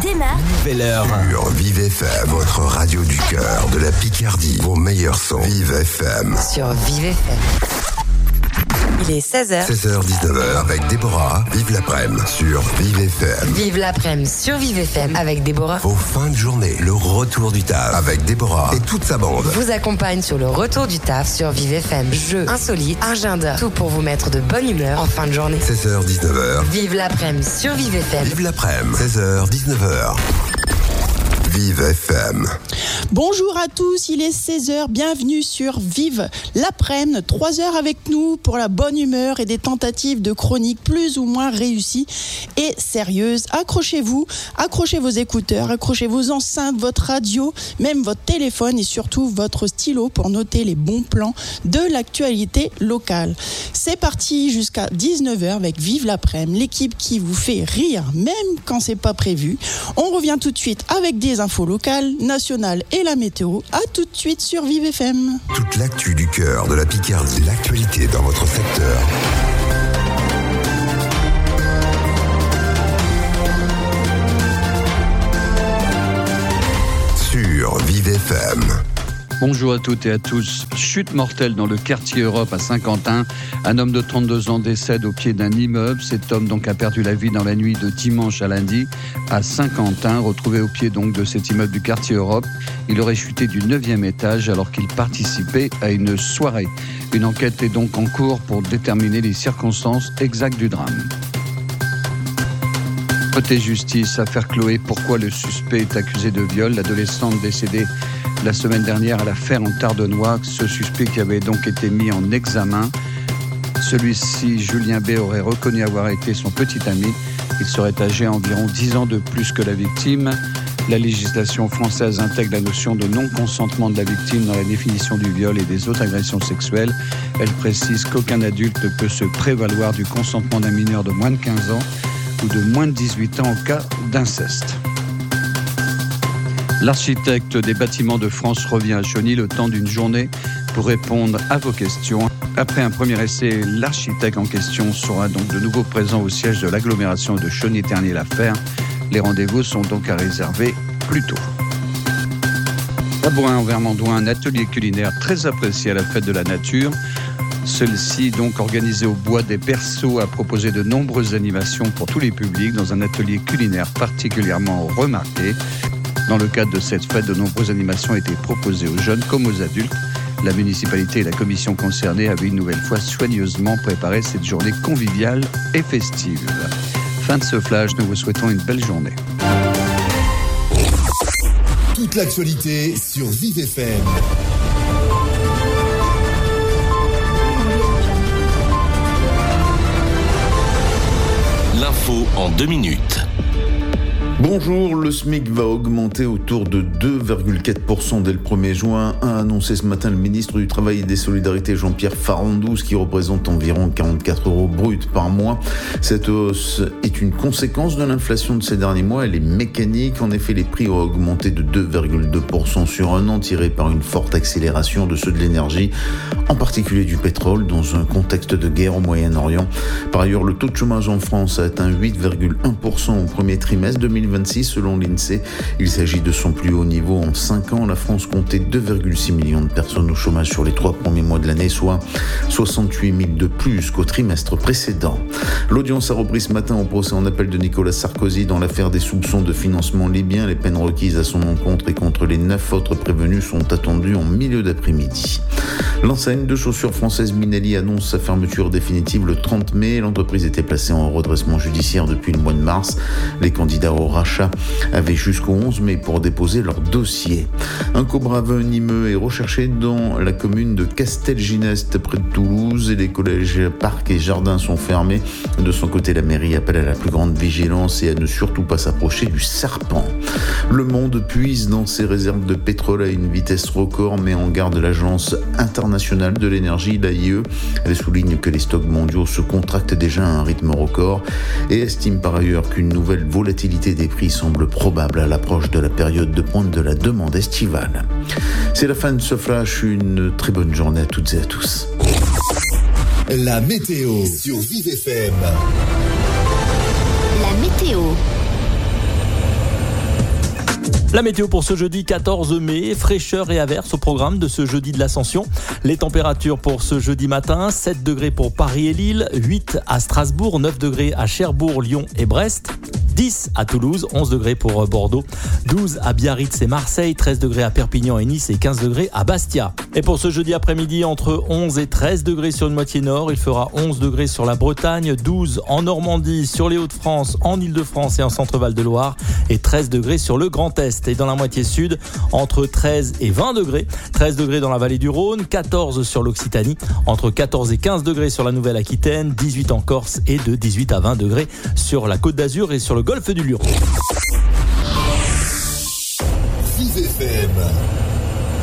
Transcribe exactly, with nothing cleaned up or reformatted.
démarre. Nouvelle heure. Sur Vive F M, votre radio du cœur de la Picardie. Vos meilleurs sons. Vive F M. Sur Vive F M. Il est seize heures. seize heures dix-neuf heures avec Déborah. Vive l'après-midi sur Vive F M. Vive l'après-midi sur Vive F M avec Déborah. Vos fins de journée, le retour du taf avec Déborah et toute sa bande. Vous accompagne sur le retour du taf sur Vive F M. Jeux, insolites, agenda, tout pour vous mettre de bonne humeur en fin de journée. seize heures dix-neuf heures. Vive l'après-midi sur Vive F M. Vive l'après-midi, seize heures dix-neuf heures. Vive F M. Bonjour à tous, il est seize heures, bienvenue sur Vive l'après-midi, trois heures avec nous pour la bonne humeur et des tentatives de chroniques plus ou moins réussies et sérieuses. Accrochez-vous, accrochez vos écouteurs, accrochez vos enceintes, votre radio, même votre téléphone et surtout votre stylo pour noter les bons plans de l'actualité locale. C'est parti jusqu'à dix-neuf heures avec Vive l'après-midi, l'équipe qui vous fait rire même quand c'est pas prévu. On revient tout de suite avec des infos locales, nationales et la météo. À tout de suite sur Vive F M. Toute l'actu du cœur de la Picardie, l'actualité dans votre secteur. Sur Vive F M. Bonjour à toutes et à tous. Chute mortelle dans le quartier Europe à Saint-Quentin. Un homme de trente-deux ans décède au pied d'un immeuble. Cet homme donc a perdu la vie dans la nuit de dimanche à lundi à Saint-Quentin, retrouvé au pied donc de cet immeuble du quartier Europe. Il aurait chuté du neuvième étage alors qu'il participait à une soirée. Une enquête est donc en cours pour déterminer les circonstances exactes du drame. Côté justice, affaire Chloé, pourquoi le suspect est accusé de viol? L'adolescente décédée la semaine dernière à la Fère en Tardenois, ce suspect qui avait donc été mis en examen. Celui-ci, Julien B, aurait reconnu avoir été son petit ami. Il serait âgé environ dix ans de plus que la victime. La législation française intègre la notion de non-consentement de la victime dans la définition du viol et des autres agressions sexuelles. Elle précise qu'aucun adulte ne peut se prévaloir du consentement d'un mineur de moins de quinze ans ou de moins de dix-huit ans en cas d'inceste. L'architecte des bâtiments de France revient à Chauny le temps d'une journée pour répondre à vos questions. Après un premier essai, l'architecte en question sera donc de nouveau présent au siège de l'agglomération de Chauny-Ternier-la-Fer. Les rendez-vous sont donc à réserver plus tôt. À Bouin, en Vermandois, un atelier culinaire très apprécié à la fête de la nature. Celui-ci, donc organisé au Bois des Berceaux, a proposé de nombreuses animations pour tous les publics dans un atelier culinaire particulièrement remarqué. Dans le cadre de cette fête, de nombreuses animations ont été proposées aux jeunes comme aux adultes. La municipalité et la commission concernée avaient une nouvelle fois soigneusement préparé cette journée conviviale et festive. Fin de ce flash, nous vous souhaitons une belle journée. Toute l'actualité sur Vive F M. L'info en deux minutes. Bonjour, le SMIC va augmenter autour de deux virgule quatre pour cent dès le premier juin, a annoncé ce matin le ministre du Travail et des Solidarités Jean-Pierre Farandou, ce qui représente environ quarante-quatre euros bruts par mois. Cette hausse est une conséquence de l'inflation de ces derniers mois, elle est mécanique. En effet, les prix ont augmenté de deux virgule deux pour cent sur un an, tiré par une forte accélération de ceux de l'énergie, en particulier du pétrole, dans un contexte de guerre au Moyen-Orient. Par ailleurs, le taux de chômage en France a atteint huit virgule un pour cent au premier trimestre deux mille vingt-six selon l'INSEE. Il s'agit de son plus haut niveau en cinq ans. La France comptait deux virgule six millions de personnes au chômage sur les trois premiers mois de l'année, soit soixante-huit mille de plus qu'au trimestre précédent. L'audience a repris ce matin au procès en appel de Nicolas Sarkozy dans l'affaire des soupçons de financement libyen. Les peines requises à son encontre et contre les neuf autres prévenus sont attendues en milieu d'après-midi. L'enseigne de chaussures française Minelli annonce sa fermeture définitive le trente mai. L'entreprise était placée en redressement judiciaire depuis le mois de mars. Les candidats au rachat avaient jusqu'au onze mai pour déposer leur dossier. Un cobra venimeux est recherché dans la commune de Castelginest, près de Toulouse, et les collèges, parcs et jardins sont fermés. De son côté, la mairie appelle à la plus grande vigilance et à ne surtout pas s'approcher du serpent. Le monde puise dans ses réserves de pétrole à une vitesse record, met en garde l'Agence internationale de l'énergie, l'A I E. Elle souligne que les stocks mondiaux se contractent déjà à un rythme record et estime par ailleurs qu'une nouvelle volatilité des prix semble probable à l'approche de la période de pointe de la demande estivale. C'est la fin de ce flash, une très bonne journée à toutes et à tous. La météo sur Vive F M. La météo. La météo pour ce jeudi quatorze mai, fraîcheur et averse au programme de ce jeudi de l'Ascension. Les températures pour ce jeudi matin, sept degrés pour Paris et Lille, huit à Strasbourg, neuf degrés à Cherbourg, Lyon et Brest. dix à Toulouse, onze degrés pour Bordeaux, douze à Biarritz et Marseille, treize degrés à Perpignan et Nice et quinze degrés à Bastia. Et pour ce jeudi après-midi, entre onze et treize degrés sur une moitié nord, il fera onze degrés sur la Bretagne, douze en Normandie, sur les Hauts-de-France, en Île-de-France et en Centre-Val de Loire et treize degrés sur le Grand Est. Et dans la moitié sud, entre treize et vingt degrés, treize degrés dans la vallée du Rhône, quatorze sur l'Occitanie, entre quatorze et quinze degrés sur la Nouvelle-Aquitaine, dix-huit en Corse et de dix-huit à vingt degrés sur la Côte d'Azur et sur le Golfe du Lion. Vive F M.